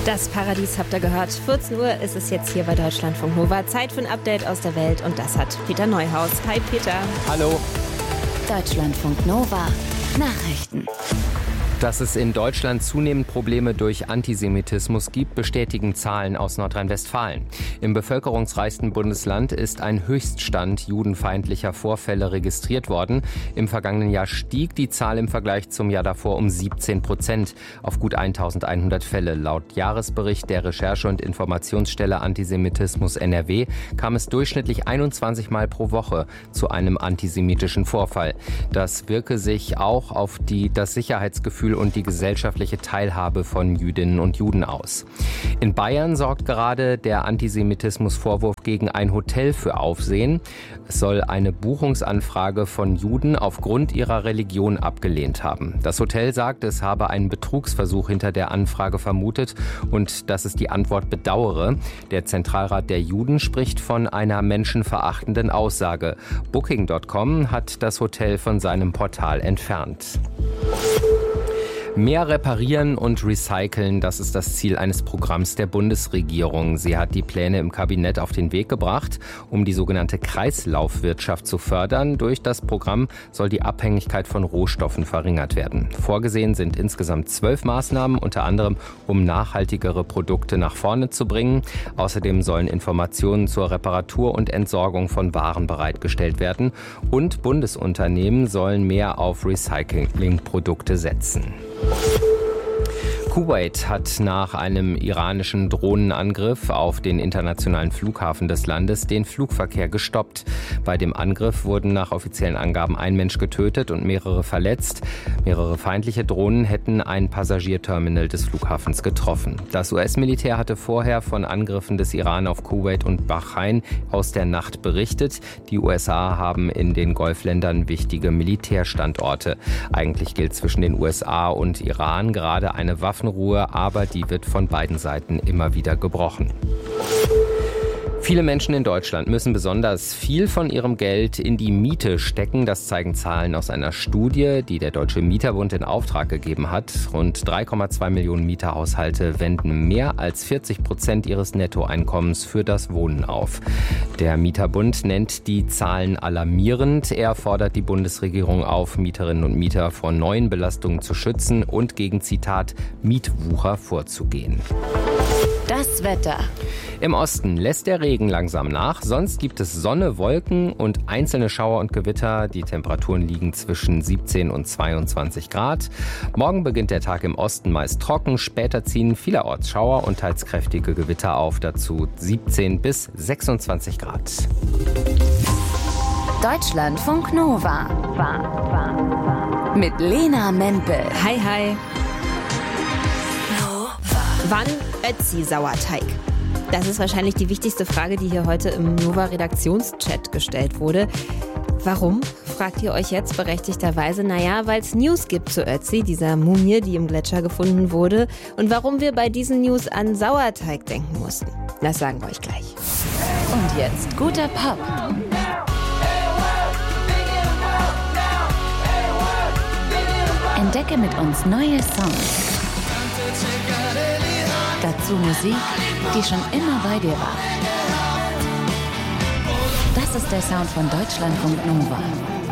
Das Paradies habt ihr gehört. 14 Uhr ist es jetzt hier bei Deutschlandfunk Nova. Zeit für ein Update aus der Welt und das hat Peter Neuhaus. Hi Peter. Hallo. Deutschlandfunk Nova. Nachrichten. Dass es in Deutschland zunehmend Probleme durch Antisemitismus gibt, bestätigen Zahlen aus Nordrhein-Westfalen. Im bevölkerungsreichsten Bundesland ist ein Höchststand judenfeindlicher Vorfälle registriert worden. Im vergangenen Jahr stieg die Zahl im Vergleich zum Jahr davor um 17% auf gut 1100 Fälle. Laut Jahresbericht der Recherche- und Informationsstelle Antisemitismus NRW kam es durchschnittlich 21 Mal pro Woche zu einem antisemitischen Vorfall. Das wirke sich auch auf das Sicherheitsgefühl und die gesellschaftliche Teilhabe von Jüdinnen und Juden aus. In Bayern sorgt gerade der Antisemitismusvorwurf gegen ein Hotel für Aufsehen. Es soll eine Buchungsanfrage von Juden aufgrund ihrer Religion abgelehnt haben. Das Hotel sagt, es habe einen Betrugsversuch hinter der Anfrage vermutet und dass es die Antwort bedauere. Der Zentralrat der Juden spricht von einer menschenverachtenden Aussage. Booking.com hat das Hotel von seinem Portal entfernt. Mehr reparieren und recyceln, das ist das Ziel eines Programms der Bundesregierung. Sie hat die Pläne im Kabinett auf den Weg gebracht, um die sogenannte Kreislaufwirtschaft zu fördern. Durch das Programm soll die Abhängigkeit von Rohstoffen verringert werden. Vorgesehen sind insgesamt 12 Maßnahmen, unter anderem um nachhaltigere Produkte nach vorne zu bringen. Außerdem sollen Informationen zur Reparatur und Entsorgung von Waren bereitgestellt werden. Und Bundesunternehmen sollen mehr auf Recyclingprodukte setzen. Kuwait hat nach einem iranischen Drohnenangriff auf den internationalen Flughafen des Landes den Flugverkehr gestoppt. Bei dem Angriff wurden nach offiziellen Angaben ein Mensch getötet und mehrere verletzt. Mehrere feindliche Drohnen hätten ein Passagierterminal des Flughafens getroffen. Das US-Militär hatte vorher von Angriffen des Iran auf Kuwait und Bahrain aus der Nacht berichtet. Die USA haben in den Golfländern wichtige Militärstandorte. Eigentlich gilt zwischen den USA und Iran gerade eine Waffenruhe, aber die wird von beiden Seiten immer wieder gebrochen. Viele Menschen in Deutschland müssen besonders viel von ihrem Geld in die Miete stecken. Das zeigen Zahlen aus einer Studie, die der Deutsche Mieterbund in Auftrag gegeben hat. Rund 3,2 Millionen Mieterhaushalte wenden mehr als 40% ihres Nettoeinkommens für das Wohnen auf. Der Mieterbund nennt die Zahlen alarmierend. Er fordert die Bundesregierung auf, Mieterinnen und Mieter vor neuen Belastungen zu schützen und gegen, Zitat, Mietwucher vorzugehen. Das Wetter. Im Osten lässt der Regen langsam nach, sonst gibt es Sonne, Wolken und einzelne Schauer und Gewitter. Die Temperaturen liegen zwischen 17 und 22 Grad. Morgen beginnt der Tag im Osten meist trocken, später ziehen vielerorts Schauer und teils kräftige Gewitter auf, dazu 17 bis 26 Grad. Deutschlandfunk Nova. Mit Lena Mempel. Hi, hi. Wann Ötzi-Sauerteig? Das ist wahrscheinlich die wichtigste Frage, die hier heute im Nova-Redaktionschat gestellt wurde. Warum, fragt ihr euch jetzt berechtigterweise? Naja, weil es News gibt zu Ötzi, dieser Mumie, die im Gletscher gefunden wurde. Und warum wir bei diesen News an Sauerteig denken mussten, das sagen wir euch gleich. Und jetzt guter Pop. Entdecke mit uns neue Songs. Dazu Musik, die schon immer bei dir war. Das ist der Sound von Deutschlandfunk Nova.